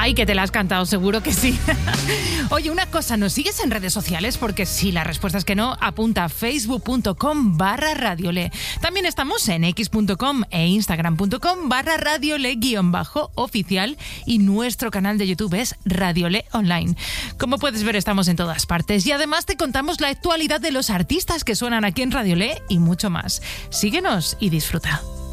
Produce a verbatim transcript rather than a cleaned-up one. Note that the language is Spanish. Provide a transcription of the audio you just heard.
Ay, que te la has cantado, seguro que sí. Oye, una cosa, ¿nos sigues en redes sociales? Porque si la respuesta es que no, apunta a facebook.com barra radiole. También estamos en x.com e instagram.com barra radiole guión bajo oficial y nuestro canal de YouTube es Radiole Online. Como puedes ver, estamos en todas partes y además te contamos la actualidad de los artistas que suenan aquí en Radiole y mucho más. Síguenos y disfruta.